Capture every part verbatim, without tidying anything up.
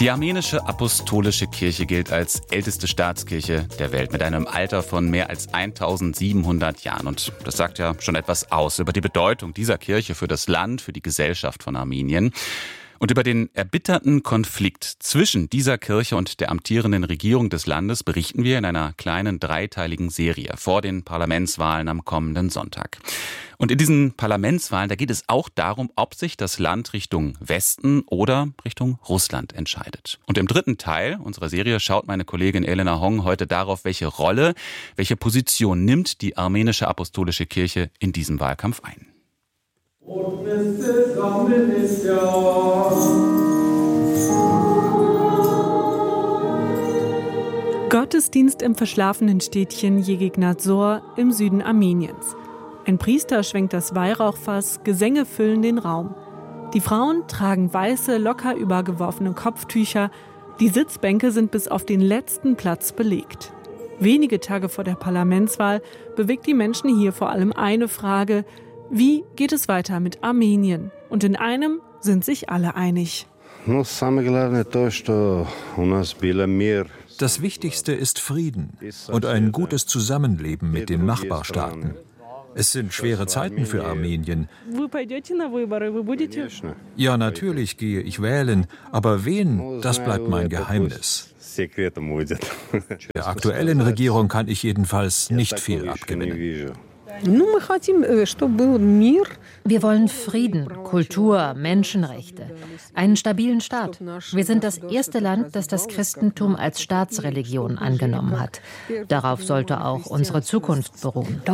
Die armenische apostolische Kirche gilt als älteste Staatskirche der Welt mit einem Alter von mehr als eintausendsiebenhundert Jahren. Und das sagt ja schon etwas aus über die Bedeutung dieser Kirche für das Land, für die Gesellschaft von Armenien. Und über den erbitterten Konflikt zwischen dieser Kirche und der amtierenden Regierung des Landes berichten wir in einer kleinen dreiteiligen Serie vor den Parlamentswahlen am kommenden Sonntag. Und in diesen Parlamentswahlen, da geht es auch darum, ob sich das Land Richtung Westen oder Richtung Russland entscheidet. Und im dritten Teil unserer Serie schaut meine Kollegin Elena Hong heute darauf, welche Rolle, welche Position nimmt die armenische apostolische Kirche in diesem Wahlkampf ein. Gottesdienst im verschlafenen Städtchen Yegignadzor im Süden Armeniens. Ein Priester schwenkt das Weihrauchfass, Gesänge füllen den Raum. Die Frauen tragen weiße, locker übergeworfene Kopftücher. Die Sitzbänke sind bis auf den letzten Platz belegt. Wenige Tage vor der Parlamentswahl bewegt die Menschen hier vor allem eine Frage: Wie geht es weiter mit Armenien? Und in einem sind sich alle einig. Das Wichtigste ist Frieden und ein gutes Zusammenleben mit den Nachbarstaaten. Es sind schwere Zeiten für Armenien. Ja, natürlich gehe ich wählen, aber wen, das bleibt mein Geheimnis. Der aktuellen Regierung kann ich jedenfalls nicht viel abgewinnen. Wir wollen Frieden, Kultur, Menschenrechte, einen stabilen Staat. Wir sind das erste Land, das das Christentum als Staatsreligion angenommen hat. Darauf sollte auch unsere Zukunft beruhen.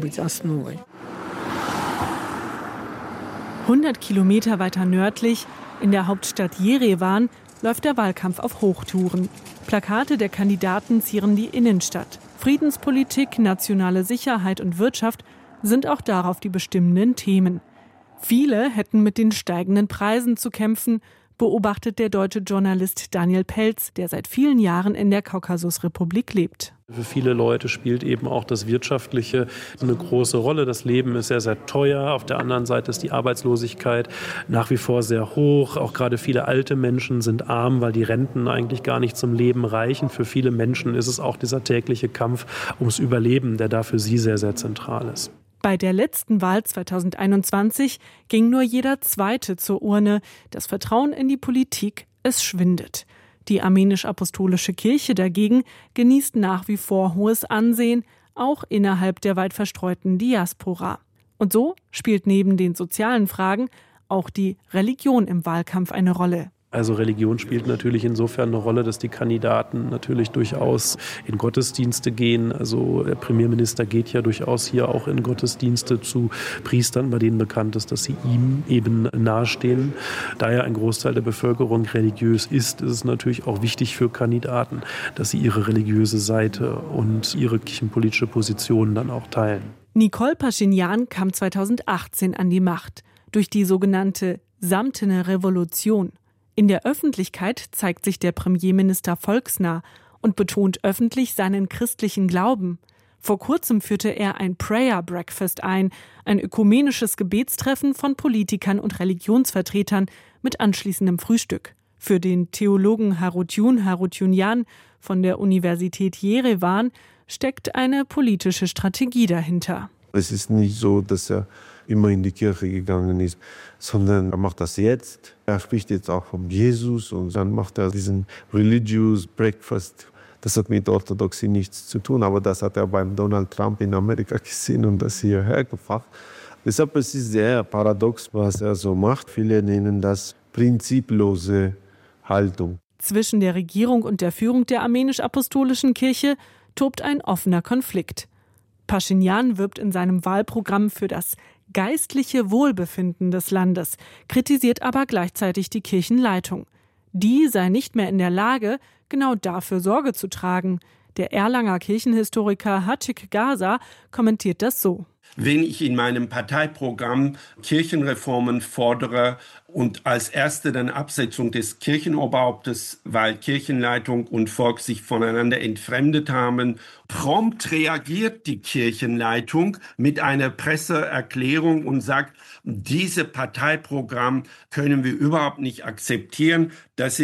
hundert Kilometer weiter nördlich, in der Hauptstadt Jerewan, läuft der Wahlkampf auf Hochtouren. Plakate der Kandidaten zieren die Innenstadt. Friedenspolitik, nationale Sicherheit und Wirtschaft sind auch darauf die bestimmenden Themen. Viele hätten mit den steigenden Preisen zu kämpfen, beobachtet der deutsche Journalist Daniel Pelz, der seit vielen Jahren in der Kaukasusrepublik lebt. Für viele Leute spielt eben auch das Wirtschaftliche eine große Rolle. Das Leben ist sehr, sehr teuer. Auf der anderen Seite ist die Arbeitslosigkeit nach wie vor sehr hoch. Auch gerade viele alte Menschen sind arm, weil die Renten eigentlich gar nicht zum Leben reichen. Für viele Menschen ist es auch dieser tägliche Kampf ums Überleben, der da für sie sehr, sehr zentral ist. Bei der letzten Wahl zweitausendeinundzwanzig ging nur jeder Zweite zur Urne. Das Vertrauen in die Politik, es schwindet. Die armenisch-apostolische Kirche dagegen genießt nach wie vor hohes Ansehen, auch innerhalb der weit verstreuten Diaspora. Und so spielt neben den sozialen Fragen auch die Religion im Wahlkampf eine Rolle. Also Religion spielt natürlich insofern eine Rolle, dass die Kandidaten natürlich durchaus in Gottesdienste gehen. Also der Premierminister geht ja durchaus hier auch in Gottesdienste zu Priestern, bei denen bekannt ist, dass sie ihm eben nahestehen. Da ja ein Großteil der Bevölkerung religiös ist, ist es natürlich auch wichtig für Kandidaten, dass sie ihre religiöse Seite und ihre kirchenpolitische Position dann auch teilen. Nikol Paschinjan kam zweitausendachtzehn an die Macht durch die sogenannte Samtene Revolution. In der Öffentlichkeit zeigt sich der Premierminister volksnah und betont öffentlich seinen christlichen Glauben. Vor kurzem führte er ein Prayer Breakfast ein, ein ökumenisches Gebetstreffen von Politikern und Religionsvertretern mit anschließendem Frühstück. Für den Theologen Harotyun Harotyunjan von der Universität Jerewan steckt eine politische Strategie dahinter. Es ist nicht so, dass er immer in die Kirche gegangen ist, sondern er macht das jetzt. Er spricht jetzt auch von Jesus und dann macht er diesen Religious Breakfast. Das hat mit Orthodoxie nichts zu tun, aber das hat er beim Donald Trump in Amerika gesehen und das hierher gebracht. Deshalb ist es sehr paradox, was er so macht. Viele nennen das prinziplose Haltung. Zwischen der Regierung und der Führung der armenisch-apostolischen Kirche tobt ein offener Konflikt. Paschinjan wirbt in seinem Wahlprogramm für das geistliche Wohlbefinden des Landes, kritisiert aber gleichzeitig die Kirchenleitung. Die sei nicht mehr in der Lage, genau dafür Sorge zu tragen. Der Erlanger Kirchenhistoriker Hachik Gaza kommentiert das so. Wenn ich in meinem Parteiprogramm Kirchenreformen fordere und als erste dann Absetzung des Kirchenoberhauptes, weil Kirchenleitung und Volk sich voneinander entfremdet haben, prompt reagiert die Kirchenleitung mit einer Presseerklärung und sagt, dieses Parteiprogramm können wir überhaupt nicht akzeptieren. Das ist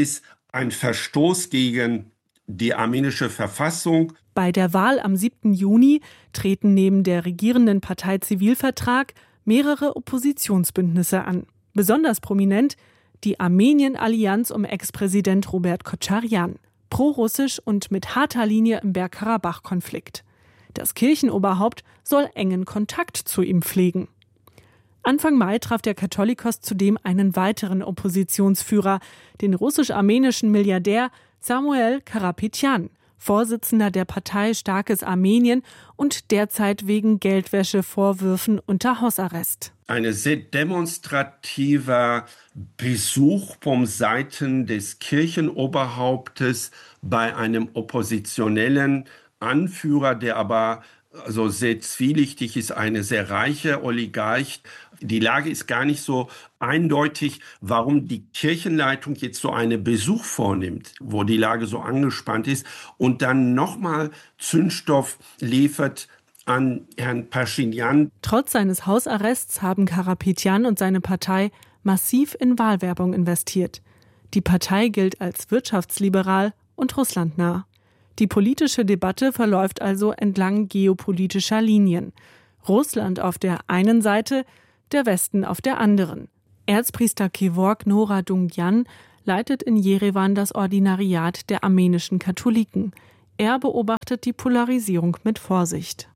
ein Verstoß gegen die armenische Verfassung. Bei der Wahl am siebten Juni treten neben der regierenden Partei Zivilvertrag mehrere Oppositionsbündnisse an. Besonders prominent die Armenien-Allianz um Ex-Präsident Robert Kocharyan, prorussisch und mit harter Linie im Bergkarabach-Konflikt. Das Kirchenoberhaupt soll engen Kontakt zu ihm pflegen. Anfang Mai traf der Katholikos zudem einen weiteren Oppositionsführer, den russisch-armenischen Milliardär Samuel Karapetyan, Vorsitzender der Partei Starkes Armenien und derzeit wegen Geldwäschevorwürfen unter Hausarrest. Ein sehr demonstrativer Besuch von Seiten des Kirchenoberhauptes bei einem oppositionellen Anführer, der aber also sehr zwielichtig ist, eine sehr reiche Oligarch. Die Lage ist gar nicht so eindeutig, warum die Kirchenleitung jetzt so einen Besuch vornimmt, wo die Lage so angespannt ist und dann nochmal Zündstoff liefert an Herrn Pashinyan. Trotz seines Hausarrests haben Karapetyan und seine Partei massiv in Wahlwerbung investiert. Die Partei gilt als wirtschaftsliberal und russlandnah. Die politische Debatte verläuft also entlang geopolitischer Linien. Russland auf der einen Seite, der Westen auf der anderen. Erzpriester Kevork Noradungyan leitet in Jerewan das Ordinariat der armenischen Katholiken. Er beobachtet die Polarisierung mit Vorsicht.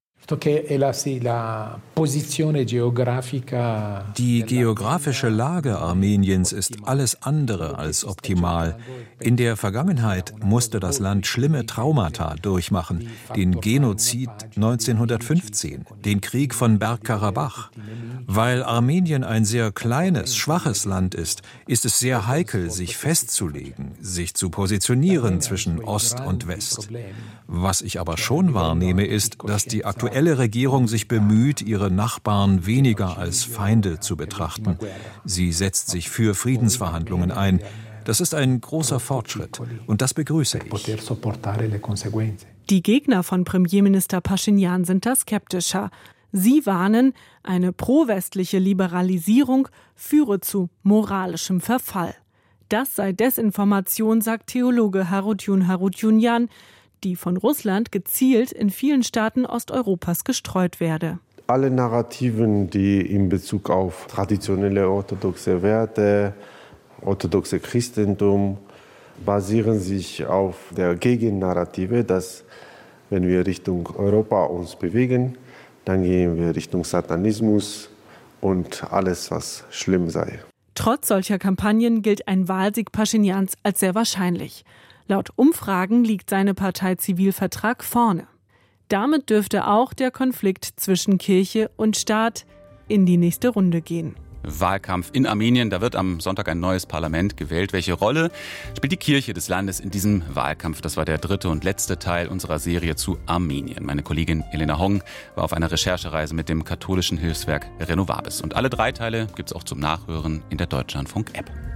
Die geografische Lage Armeniens ist alles andere als optimal. In der Vergangenheit musste das Land schlimme Traumata durchmachen. Den Genozid neunzehnhundertfünfzehn, den Krieg von Bergkarabach. Weil Armenien ein sehr kleines, schwaches Land ist, ist es sehr heikel, sich festzulegen, sich zu positionieren zwischen Ost und West. Was ich aber schon wahrnehme, ist, dass die aktuelle Regierung sich bemüht, ihre Nachbarn weniger als Feinde zu betrachten. Sie setzt sich für Friedensverhandlungen ein. Das ist ein großer Fortschritt und das begrüße ich. Die Gegner von Premierminister Pashinyan sind da skeptischer. Sie warnen, eine pro-westliche Liberalisierung führe zu moralischem Verfall. Das sei Desinformation, sagt Theologe Harutyun Harutyunyan, die von Russland gezielt in vielen Staaten Osteuropas gestreut werde. Alle Narrativen, die in Bezug auf traditionelle orthodoxe Werte, orthodoxe Christentum, basieren sich auf der Gegennarrative, dass wenn wir Richtung Europa uns bewegen, dann gehen wir Richtung Satanismus und alles, was schlimm sei. Trotz solcher Kampagnen gilt ein Wahlsieg Paschinyans als sehr wahrscheinlich. Laut Umfragen liegt seine Partei Zivilvertrag vorne. Damit dürfte auch der Konflikt zwischen Kirche und Staat in die nächste Runde gehen. Wahlkampf in Armenien, da wird am Sonntag ein neues Parlament gewählt. Welche Rolle spielt die Kirche des Landes in diesem Wahlkampf? Das war der dritte und letzte Teil unserer Serie zu Armenien. Meine Kollegin Elena Hong war auf einer Recherchereise mit dem katholischen Hilfswerk Renovabis. Und alle drei Teile gibt's auch zum Nachhören in der Deutschlandfunk-App.